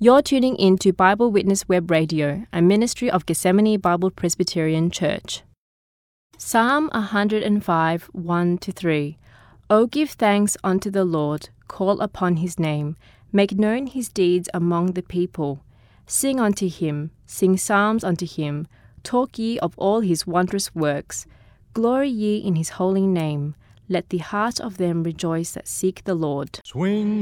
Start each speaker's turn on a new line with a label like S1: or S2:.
S1: You're tuning in to Bible Witness Web Radio, a ministry of Gethsemane Bible Presbyterian Church. Psalm 105, 1-3. O give thanks unto the Lord, call upon his name, make known his deeds among the people. Sing unto him, sing psalms unto him, talk ye of all his wondrous works. Glory ye in his holy name. Let the heart of them rejoice that seek the Lord.
S2: Swing